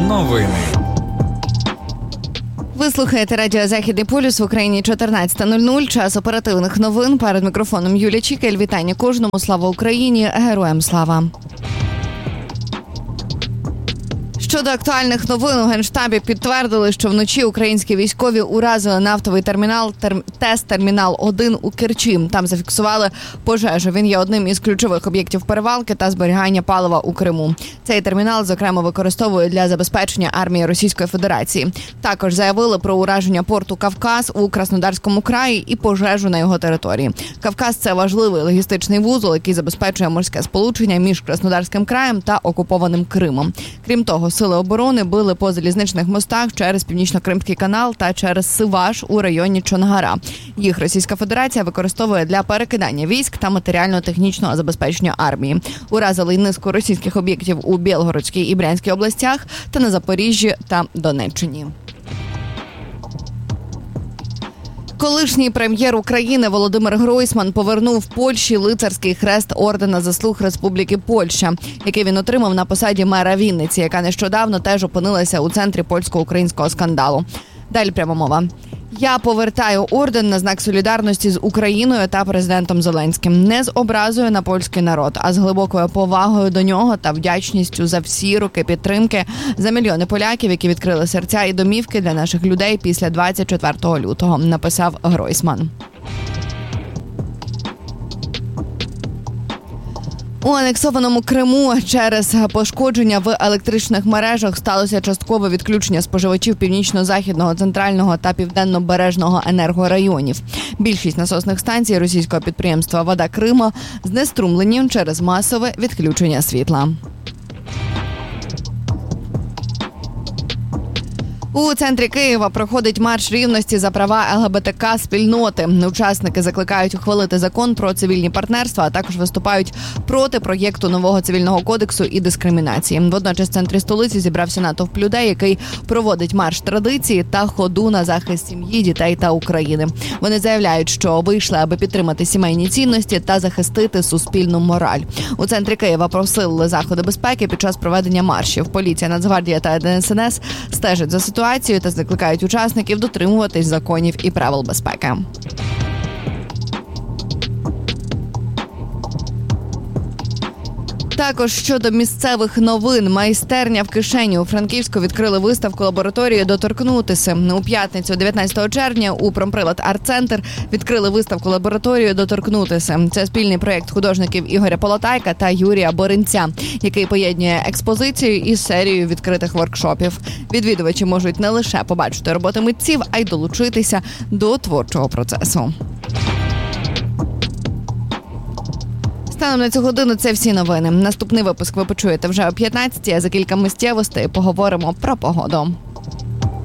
Новини. Ви слухаєте радіо «Західний полюс» в Україні 14:00. Час оперативних новин. Перед мікрофоном Юлія Чікель. Вітання кожному. Слава Україні! Героям слава! Щодо актуальних новин, у Генштабі підтвердили, що вночі українські військові уразили нафтовий термінал ТЕС-Термінал-1 у Керчі. Там зафіксували пожежу. Він є одним із ключових об'єктів перевалки та зберігання палива у Криму. Цей термінал, зокрема, використовують для забезпечення армії Російської Федерації. Також заявили про ураження порту Кавказ у Краснодарському краї і пожежу на його території. Кавказ – це важливий логістичний вузол, який забезпечує морське сполучення між Краснодарським краєм та окупованим Кримом. Крім того, Сили оборони били по залізничних мостах через Північно-Кримський канал та через Сиваш у районі Чонгара. Їх Російська Федерація використовує для перекидання військ та матеріально-технічного забезпечення армії. Уразили й низку російських об'єктів у Білгородській і Брянській областях та на Запоріжжі та Донеччині. Колишній прем'єр України Володимир Гройсман повернув Польщі лицарський хрест ордена заслуг Республіки Польща, який він отримав на посаді мера Вінниці, яка нещодавно теж опинилася у центрі польсько-українського скандалу. Далі пряма мова. «Я повертаю орден на знак солідарності з Україною та президентом Зеленським. Не з образою на польський народ, а з глибокою повагою до нього та вдячністю за всі роки підтримки, за мільйони поляків, які відкрили серця і домівки для наших людей після 24 лютого», написав Гройсман. У анексованому Криму через пошкодження в електричних мережах сталося часткове відключення споживачів північно-західного, центрального та південно-бережного енергорайонів. Більшість насосних станцій російського підприємства «Вода Криму» знеструмлені через масове відключення світла. У центрі Києва проходить марш рівності за права ЛГБТК-спільноти. Учасники закликають ухвалити закон про цивільні партнерства, а також виступають проти проєкту нового цивільного кодексу і дискримінації. Водночас в центрі столиці зібрався натовп людей, який проводить марш традиції та ходу на захист сім'ї, дітей та України. Вони заявляють, що вийшли, аби підтримати сімейні цінності та захистити суспільну мораль. У центрі Києва посилили заходи безпеки під час проведення маршів. Поліція, Нацгвардія та ДСНС стежать за ситуацією та закликають учасників дотримуватись законів і правил безпеки. Також щодо місцевих новин. Майстерня в кишені. У Франківську відкрили виставку лабораторії «Доторкнутися». У п'ятницю, 19 червня, у Промприлад Арт-центр відкрили виставку лабораторію «Доторкнутися». Це спільний проєкт художників Ігоря Полотайка та Юрія Боринця, який поєднує експозицію із серією відкритих воркшопів. Відвідувачі можуть не лише побачити роботи митців, а й долучитися до творчого процесу. Станом на цю годину це всі новини. Наступний випуск ви почуєте вже о 15-й, а за кілька миттєвостей поговоримо про погоду.